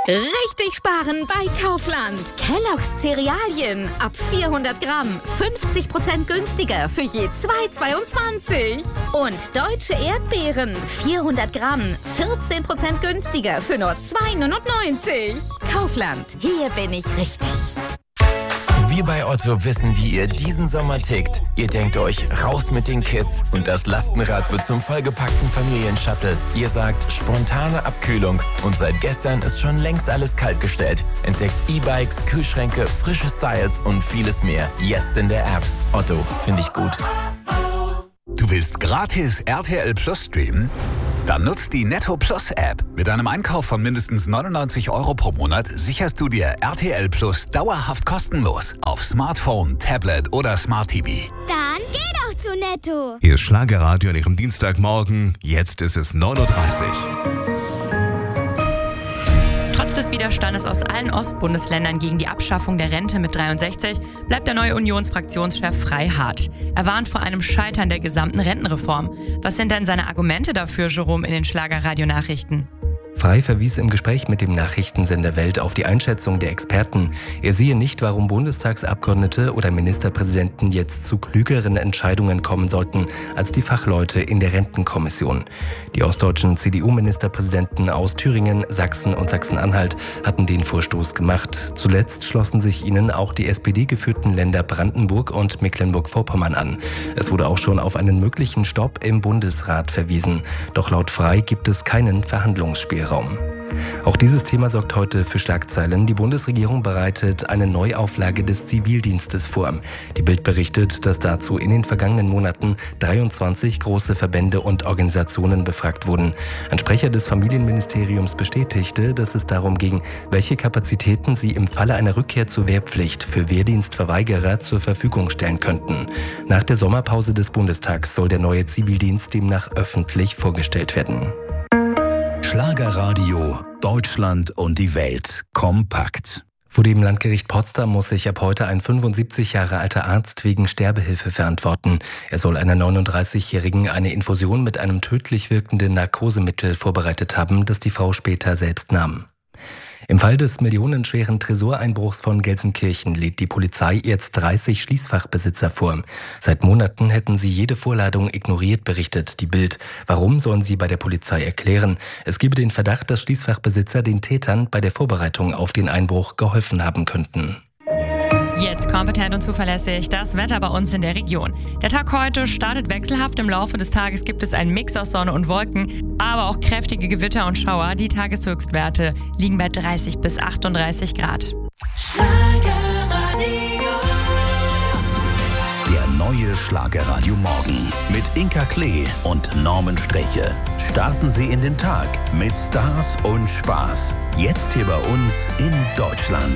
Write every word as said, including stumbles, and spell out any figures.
Richtig sparen bei Kaufland. Kellogg's Cerealien ab vierhundert Gramm fünfzig Prozent günstiger für je zwei Euro zweiundzwanzig. Und deutsche Erdbeeren vierhundert Gramm vierzehn Prozent günstiger für nur zwei Euro neunundneunzig. Kaufland, hier bin ich richtig. Wir bei Otto wissen, wie ihr diesen Sommer tickt. Ihr denkt euch, raus mit den Kids und das Lastenrad wird zum vollgepackten Familienshuttle. Ihr sagt, spontane Abkühlung und seit gestern ist schon längst alles kaltgestellt. Entdeckt E-Bikes, Kühlschränke, frische Styles und vieles mehr. Jetzt in der App. Otto, finde ich gut. Du willst gratis R T L Plus streamen? Dann nutzt die Netto Plus App. Mit einem Einkauf von mindestens neunundneunzig Euro pro Monat sicherst du dir R T L Plus dauerhaft kostenlos auf Smartphone, Tablet oder Smart T V. Dann geh doch zu Netto. Hier ist Schlagerradio an Ihrem Dienstagmorgen. Jetzt ist es neun Uhr dreißig. Trotz des Widerstandes aus allen Ostbundesländern gegen die Abschaffung der Rente mit dreiundsechzig bleibt der neue Unionsfraktionschef Frey hart. Er warnt vor einem Scheitern der gesamten Rentenreform. Was sind denn seine Argumente dafür, Jerome, in den Schlagerradio-Nachrichten? Frey verwies im Gespräch mit dem Nachrichtensender Welt auf die Einschätzung der Experten. Er sehe nicht, warum Bundestagsabgeordnete oder Ministerpräsidenten jetzt zu klügeren Entscheidungen kommen sollten als die Fachleute in der Rentenkommission. Die ostdeutschen C D U-Ministerpräsidenten aus Thüringen, Sachsen und Sachsen-Anhalt hatten den Vorstoß gemacht. Zuletzt schlossen sich ihnen auch die S P D-geführten Länder Brandenburg und Mecklenburg-Vorpommern an. Es wurde auch schon auf einen möglichen Stopp im Bundesrat verwiesen. Doch laut Frey gibt es keinen Verhandlungsspielraum. Auch dieses Thema sorgt heute für Schlagzeilen. Die Bundesregierung bereitet eine Neuauflage des Zivildienstes vor. Die Bild berichtet, dass dazu in den vergangenen Monaten dreiundzwanzig große Verbände und Organisationen befragt wurden. Ein Sprecher des Familienministeriums bestätigte, dass es darum ging, welche Kapazitäten sie im Falle einer Rückkehr zur Wehrpflicht für Wehrdienstverweigerer zur Verfügung stellen könnten. Nach der Sommerpause des Bundestags soll der neue Zivildienst demnach öffentlich vorgestellt werden. Schlagerradio, Deutschland und die Welt kompakt. Vor dem Landgericht Potsdam muss sich ab heute ein fünfundsiebzig Jahre alter Arzt wegen Sterbehilfe verantworten. Er soll einer neununddreißigjährigen eine Infusion mit einem tödlich wirkenden Narkosemittel vorbereitet haben, das die Frau später selbst nahm. Im Fall des millionenschweren Tresoreinbruchs von Gelsenkirchen lädt die Polizei jetzt dreißig Schließfachbesitzer vor. Seit Monaten hätten sie jede Vorladung ignoriert, berichtet die Bild. Warum, sollen sie bei der Polizei erklären? Es gebe den Verdacht, dass Schließfachbesitzer den Tätern bei der Vorbereitung auf den Einbruch geholfen haben könnten. Jetzt kompetent und zuverlässig das Wetter bei uns in der Region. Der Tag heute startet wechselhaft. Im Laufe des Tages gibt es einen Mix aus Sonne und Wolken, aber auch kräftige Gewitter und Schauer. Die Tageshöchstwerte liegen bei dreißig bis achtunddreißig Grad. Der neue Schlagerradio Morgen mit Inka Klee und Norman Streche. Starten Sie in den Tag mit Stars und Spaß. Jetzt hier bei uns in Deutschland.